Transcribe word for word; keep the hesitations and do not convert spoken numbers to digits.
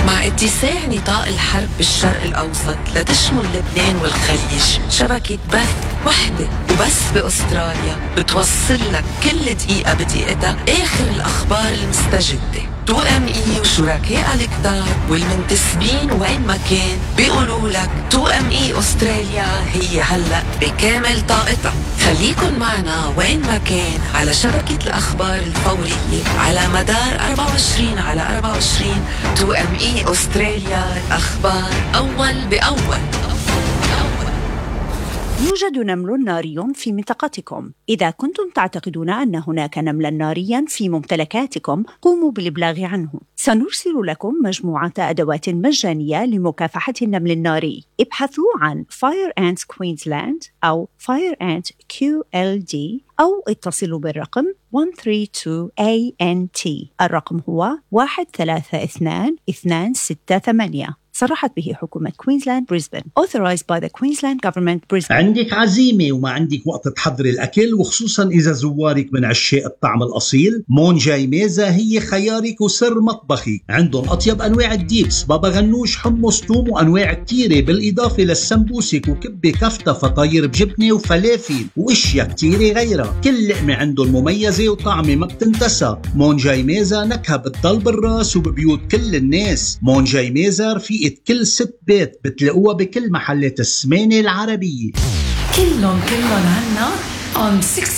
مع اتساع نطاق الحرب بالشرق الأوسط لتشمل لبنان والخليج، شبكة بث وحدة وبس بأستراليا بتوصل لك كل دقيقة بدقيقتها آخر الأخبار المستجدة. تو ام اي وشركاء الكتار والمنتسبين وين ما كان بيقولوا لك تو ام اي أستراليا هي هلأ بكامل طاقتها. خليكن معنا وين ما كان على شبكة الأخبار الفورية على مدار أربعة وعشرين على أربعة وعشرين. تو ام اي أستراليا، الأخبار أول بأول. يوجد نمل ناري في منطقتكم. إذا كنتم تعتقدون أن هناك نملاً نارياً في ممتلكاتكم، قوموا بالإبلاغ عنه. سنرسل لكم مجموعة أدوات مجانية لمكافحة النمل الناري. ابحثوا عن Fire Ant Queensland أو Fire Ant كيو إل دي أو اتصلوا بالرقم واحد ثلاثة اثنين إيه إن تي. الرقم هو واحد ثلاثة اثنين اثنين ستة ثمانية. صرحت به حكومة كوينزلاند بريسبن. Authorized by the Queensland Government Brisbane. عندك عزيمة وما عندك وقت تحضري الأكل، وخصوصا إذا زوارك من عشاق الطعم الأصيل، مون جاي ميزة هي خيارك وسر مطبخي. عندهم أطيب أنواع الديبس، بابا غنوش، حمص، توم، وأنواع كتيرة، بالإضافة للسمبوسك وكبة كفتة، فطاير بجبنة وفلافل وإشياء كتيرة غيرها. كل لقمة عندهم مميزة وطعمة ما بتنتسى. مون جاي ميزة نكهة بتضل بالراس وببيوت كل الناس. مون جاي ميزة رفيقة كل ست بيت، بتلاقوها بكل محلات السمانة العربية. كلهم كلهم عنا on